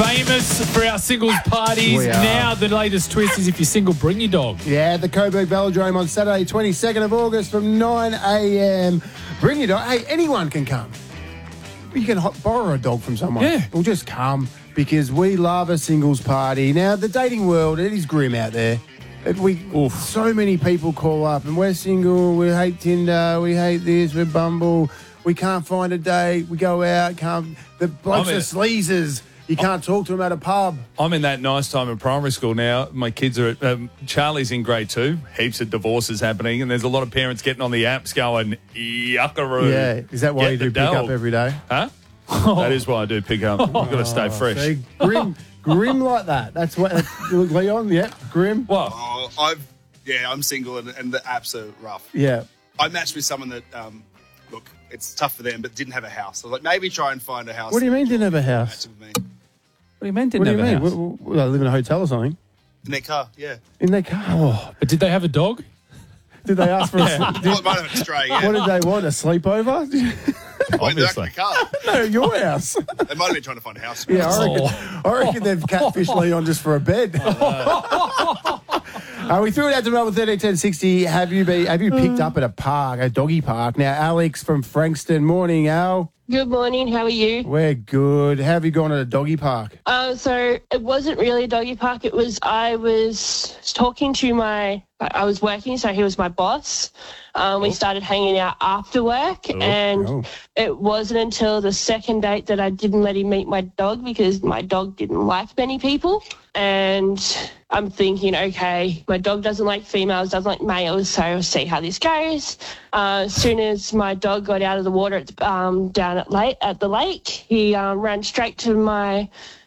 Famous for our singles parties. We are. Now the latest twist is if you're single, bring your dog. Yeah, the Coburg Velodrome on Saturday, 22nd of August from 9 a.m. Bring your dog. Hey, anyone can come. You can borrow a dog from someone. Yeah. Or just come because we love a singles party. Now, the dating world, it is grim out there. So many people call up and we're single, we hate Tinder, we hate this, we're Bumble, we can't find a date, we go out, the blokes are sleazers. You can't talk to them at a pub. I'm in that nice time in primary school now. My kids are Charlie's in grade 2. Heaps of divorces happening, and there's a lot of parents getting on the apps going, yuckaroo. Yeah, is that why you do pick up every day? Huh? That is why I do pick up. I've got to stay fresh. See, grim like that. That's what, Leon, yeah, grim. What? Oh, I'm single and the apps are rough. Yeah. I matched with someone that, look, it's tough for them, but didn't have a house. I was like, maybe try and find a house. What do you mean didn't have a house? With me. What do you mean What do you mean? Well, they live in a hotel or something? In their car, yeah. In their car? Oh. But did they have a dog? Did they ask for a Well, it might have been stray, yeah. What did they want? A sleepover? Went back to the car. No, your house. They might have been trying to find a house. Yeah, I reckon they've catfished Leon just for a bed. We threw it out to Melbourne 131060. Have you picked up at a park, a doggy park? Now, Alex from Frankston. Morning, Al. Good morning. How are you? We're good. How have you gone at a doggy park? So it wasn't really a doggy park. I was talking to I was working, so he was my boss. We started hanging out after work, and it wasn't until the second date that I didn't let him meet my dog because my dog didn't like many people. And I'm thinking, okay, my dog doesn't like females, doesn't like males, so we'll see how this goes. As soon as my dog got out of the water down at the lake, he ran straight to my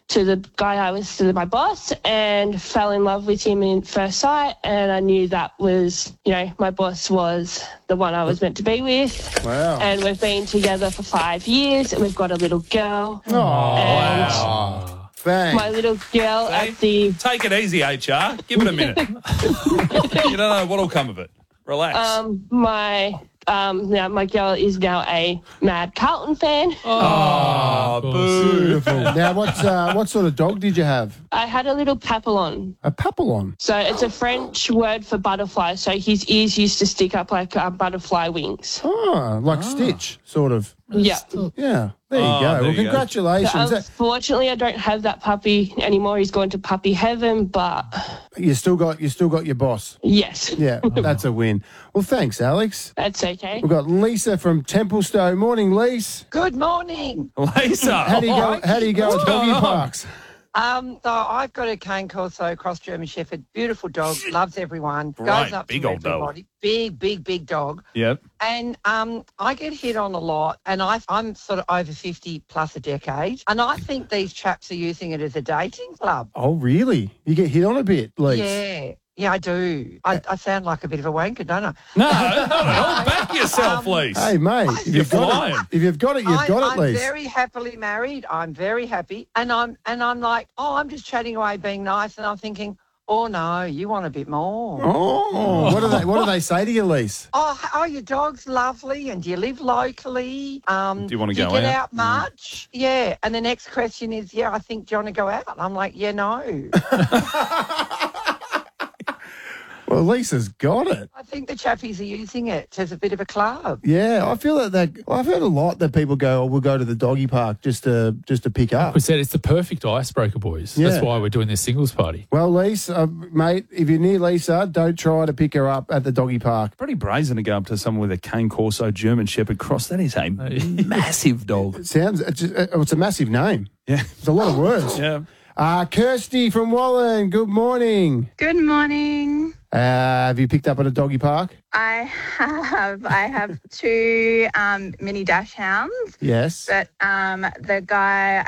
boss and fell in love with him in first sight, and I knew that was, my boss was the one I was meant to be with. Wow. And we've been together for 5 years, and we've got a little girl. Oh, wow. Thanks. My little girl Take it easy, HR. Give it a minute. You don't know what'll come of it. Relax. My girl is now a mad Carlton fan. Oh, boo. Beautiful. Now, what sort of dog did you have? I had a little papillon. A papillon? So it's a French word for butterfly. So his ears used to stick up like butterfly wings. Oh, like Stitch, sort of. Yeah. Yeah. There you go. Well, congratulations. Unfortunately, I don't have that puppy anymore. He's gone to puppy heaven, but You still got your boss. yes. Yeah, that's a win. Well, thanks, Alex. That's okay. We've got Lisa from Templestowe. Morning, Lisa. Good morning. Lisa. How do you go at doggy parks? So I've got a cane Corso Cross German Shepherd. Beautiful dog. Loves everyone. Right, Goes up big to old dog. everybody. Big dog. Yep. And I get hit on a lot, and I'm sort of over 50 plus a decade, and I think these chaps are using it as a dating club. Oh, really? You get hit on a bit, Lisa? Yeah, I do. I sound like a bit of a wanker, don't I? No, not at all. Back yourself, Lisa. Hey, mate, if you've got it, you've got it, I'm Lisa. very happily married. I'm very happy, and I'm like, I'm just chatting away, being nice, and I'm thinking, oh no, you want a bit more. Oh, what do they say to you, Lisa? Oh, your dog's lovely, and do you live locally? Do you want to do go you get out? out much? Yeah. And the next question is, I think, do you want to go out? I'm like, no. Well, Lisa's got it. I think the chappies are using it as a bit of a club. Yeah, I feel that I've heard a lot that people go, we'll go to the doggy park just to pick up. We said it's the perfect icebreaker, boys. Yeah. That's why we're doing this singles party. Well, Lisa, mate, if you're near Lisa, don't try to pick her up at the doggy park. Pretty brazen to go up to someone with a cane Corso German Shepherd Cross. That is a massive dog. It's a massive name. Yeah. It's a lot of words. Yeah. Kirsty from Wallen, good morning. Good morning. Have you picked up at a doggy park? I have two mini dash hounds. Yes. But the guy